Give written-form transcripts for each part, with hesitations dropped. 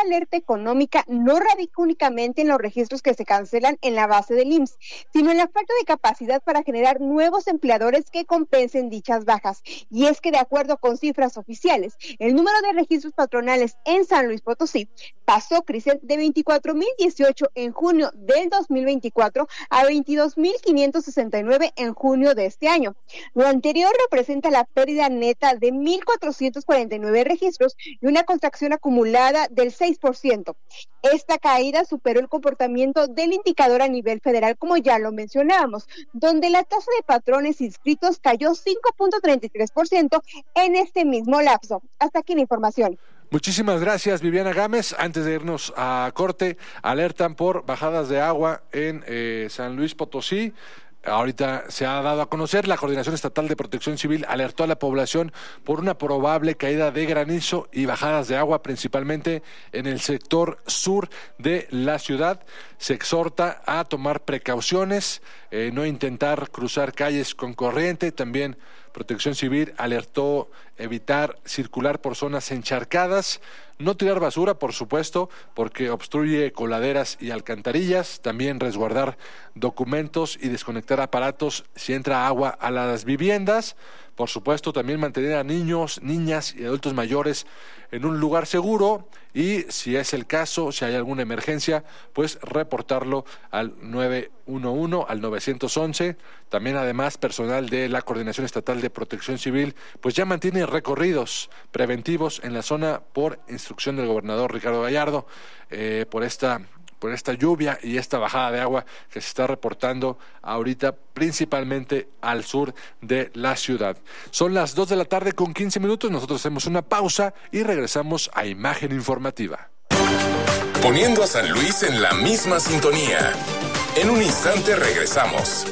alerta económica no radica únicamente en los registros que se cancelan en la base del IMSS, sino en la falta de capacidad para generar nuevos empleadores que compensen dichas bajas. Y es que de acuerdo con cifras oficiales, el número de registros patronales en San Luis Potosí pasó, Crisel, de 24,018 en junio del 2024 a 22,569 en junio de este año. Lo anterior representa la pérdida neta de 1,449 registros y una contracción acumulada del 6%. Esta caída superó el comportamiento del indicador a nivel federal, como ya lo mencionábamos, donde la tasa de patrones inscritos cayó 5,33% en este mismo lapso. Hasta aquí la información. Muchísimas gracias, Viviana Gámez. Antes de irnos a corte, alertan por bajadas de agua en San Luis Potosí. Ahorita se ha dado a conocer, la Coordinación Estatal de Protección Civil alertó a la población por una probable caída de granizo y bajadas de agua, principalmente en el sector sur de la ciudad. Se exhorta a tomar precauciones, no intentar cruzar calles con corriente. También Protección Civil alertó evitar circular por zonas encharcadas, no tirar basura, por supuesto, porque obstruye coladeras y alcantarillas, también resguardar documentos y desconectar aparatos si entra agua a las viviendas. Por supuesto, también mantener a niños, niñas y adultos mayores en un lugar seguro y, si es el caso, si hay alguna emergencia, pues reportarlo al 911, al 911. También, además, personal de la Coordinación Estatal de Protección Civil, pues ya mantiene recorridos preventivos en la zona por instrucción del gobernador Ricardo Gallardo, por esta lluvia y esta bajada de agua que se está reportando ahorita principalmente al sur de la ciudad. Son las 2:15 p.m, nosotros hacemos una pausa y regresamos a Imagen Informativa. Poniendo a San Luis en la misma sintonía. En un instante regresamos.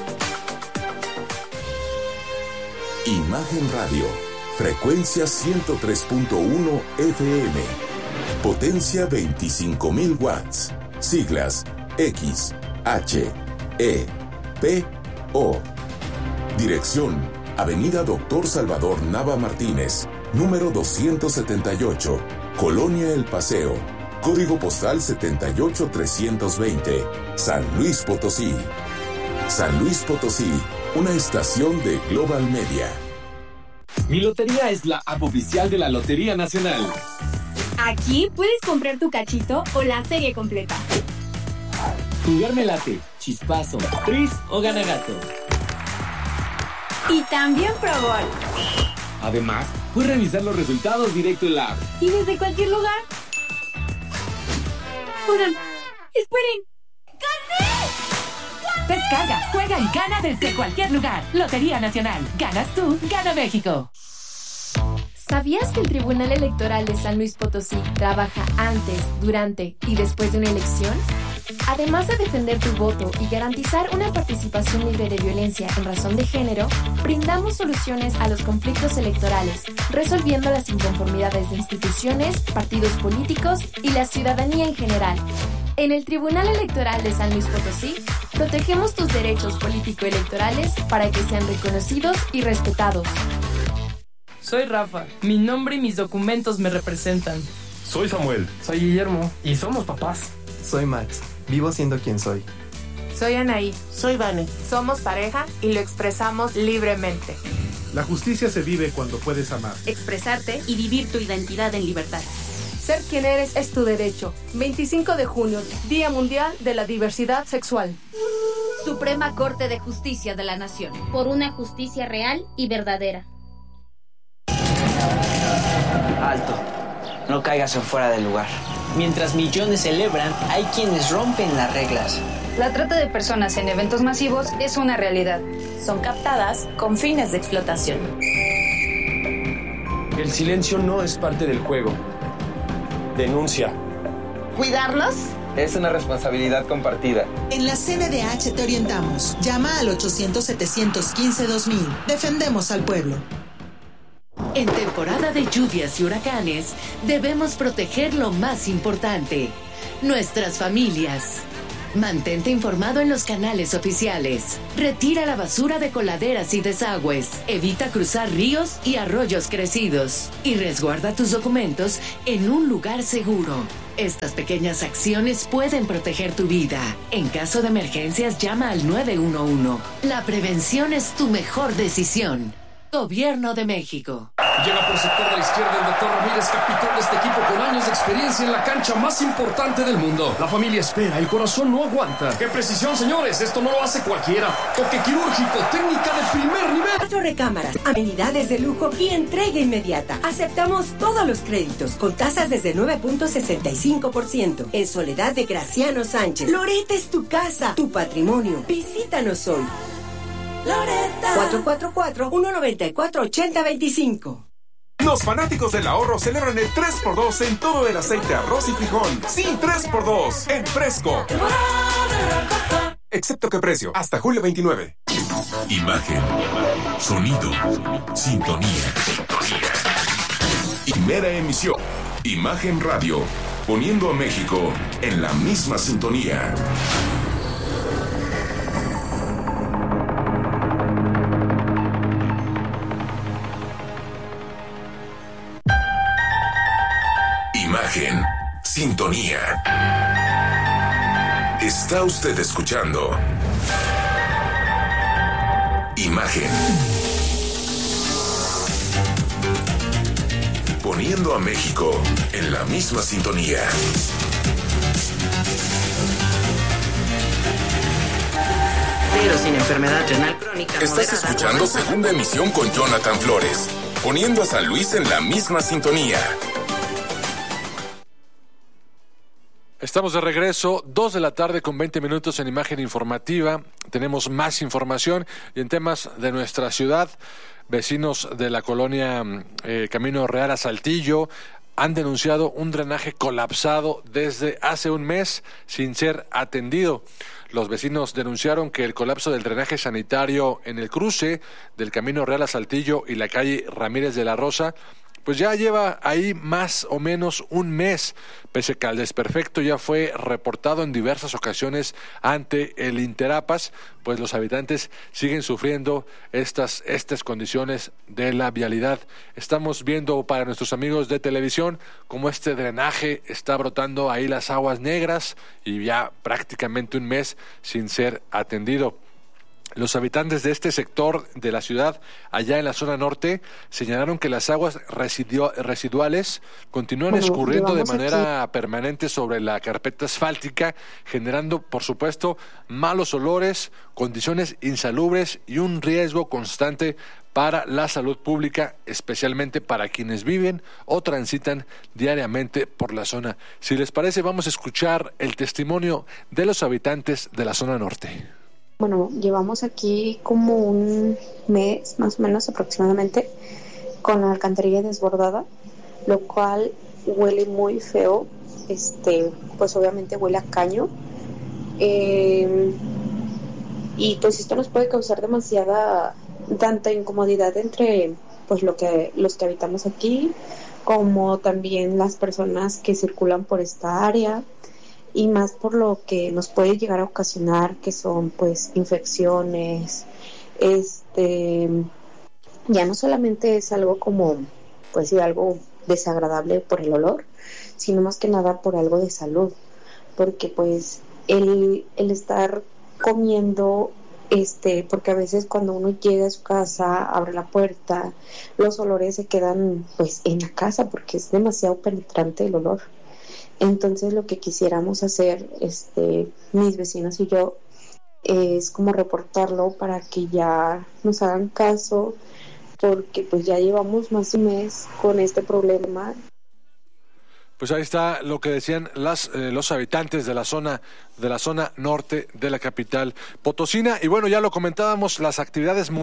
Imagen Radio, frecuencia 103.1 FM, potencia 25,000 watts. Siglas X, H, E, P, O. Dirección: Avenida Doctor Salvador Nava Martínez, número 278, Colonia El Paseo. Código postal 78320, San Luis Potosí. San Luis Potosí, una estación de Global Media. Mi Lotería es la app oficial de la Lotería Nacional. Aquí puedes comprar tu cachito o la serie completa. Jugar me late, chispazo, tris o gana gato. Y también Pro Gol. Además, puedes revisar los resultados directo en la app. Y desde cualquier lugar. Oigan, esperen. ¡Gané! Descarga, juega y gana desde cualquier lugar. Lotería Nacional. Ganas tú, gana México. ¿Sabías que el Tribunal Electoral de San Luis Potosí trabaja antes, durante y después de una elección? Además de defender tu voto y garantizar una participación libre de violencia en razón de género, brindamos soluciones a los conflictos electorales, resolviendo las inconformidades de instituciones, partidos políticos y la ciudadanía en general. En el Tribunal Electoral de San Luis Potosí, protegemos tus derechos político-electorales para que sean reconocidos y respetados. Soy Rafa. Mi nombre y mis documentos me representan. Soy Samuel. Soy Guillermo. Y somos papás. Soy Max. Vivo siendo quien soy. Soy Anaí. Soy Vane. Somos pareja y lo expresamos libremente. La justicia se vive cuando puedes amar, expresarte y vivir tu identidad en libertad. Ser quien eres es tu derecho. 25 de junio, Día Mundial de la Diversidad Sexual. Suprema Corte de Justicia de la Nación. Por una justicia real y verdadera. Alto. No caigas en fuera del lugar. Mientras millones celebran, hay quienes rompen las reglas. La trata de personas en eventos masivos es una realidad. Son captadas con fines de explotación. El silencio no es parte del juego. Denuncia. ¿Cuidarlos? Es una responsabilidad compartida. En la CNDH te orientamos. Llama al 800-715-2000. Defendemos al pueblo. En temporada de lluvias y huracanes, debemos proteger lo más importante, nuestras familias. Mantente informado en los canales oficiales. Retira la basura de coladeras y desagües. Evita cruzar ríos y arroyos crecidos. Y resguarda tus documentos en un lugar seguro. Estas pequeñas acciones pueden proteger tu vida. En caso de emergencias, llama al 911. La prevención es tu mejor decisión. Gobierno de México. Llega por sector de la izquierda el doctor Ramírez, capitán de este equipo con años de experiencia en la cancha más importante del mundo. La familia espera, el corazón no aguanta. ¡Qué precisión, señores! Esto no lo hace cualquiera. Toque quirúrgico, técnica de primer nivel. 4 recámaras, amenidades de lujo y entrega inmediata. Aceptamos todos los créditos con tasas desde 9.65%. En Soledad de Graciano Sánchez. Loretta es tu casa, tu patrimonio. Visítanos hoy. Loretta. 444-194-8025. Los fanáticos del ahorro celebran el 3x2 en todo el aceite, arroz y frijol. Sí, 3x2 en Fresco. Excepto que precio, hasta julio 29. Imagen, sonido, sintonía. Primera emisión. Imagen Radio, poniendo a México en la misma sintonía. Imagen, sintonía. Está usted escuchando Imagen. Poniendo a México en la misma sintonía. Pero sin enfermedad renal crónica. Estás escuchando Segunda Emisión con Jonathan Flores. Poniendo a San Luis en la misma sintonía. Estamos de regreso, 2 de la tarde con 20 minutos en Imagen Informativa. Tenemos más información y en temas de nuestra ciudad. Vecinos de la colonia Camino Real a Saltillo han denunciado un drenaje colapsado desde hace un mes sin ser atendido. Los vecinos denunciaron que el colapso del drenaje sanitario en el cruce del Camino Real a Saltillo y la calle Ramírez de la Rosa pues ya lleva ahí más o menos un mes, pese que al desperfecto ya fue reportado en diversas ocasiones ante el Interapas, pues los habitantes siguen sufriendo estas condiciones de la vialidad. Estamos viendo para nuestros amigos de televisión cómo este drenaje está brotando ahí las aguas negras y ya prácticamente un mes sin ser atendido. Los habitantes de este sector de la ciudad, allá en la zona norte, señalaron que las aguas residuales continúan escurriendo de manera permanente sobre la carpeta asfáltica, generando, por supuesto, malos olores, condiciones insalubres y un riesgo constante para la salud pública, especialmente para quienes viven o transitan diariamente por la zona. Si les parece, vamos a escuchar el testimonio de los habitantes de la zona norte. Bueno, llevamos aquí como un mes, más o menos aproximadamente, con la alcantarilla desbordada, lo cual huele muy feo, pues obviamente huele a caño, y pues esto nos puede causar tanta incomodidad entre pues los que habitamos aquí, como también las personas que circulan por esta área, y más por lo que nos puede llegar a ocasionar, que son pues infecciones. Ya no solamente es algo como pues sí, algo desagradable por el olor, sino más que nada por algo de salud, porque pues el estar comiendo, porque a veces cuando uno llega a su casa, abre la puerta, los olores se quedan pues en la casa porque es demasiado penetrante el olor. Entonces lo que quisiéramos hacer, mis vecinos y yo, es como reportarlo para que ya nos hagan caso, porque pues ya llevamos más de un mes con este problema. Pues ahí está lo que decían los habitantes de la zona norte de la capital potosina. Y bueno, ya lo comentábamos, las actividades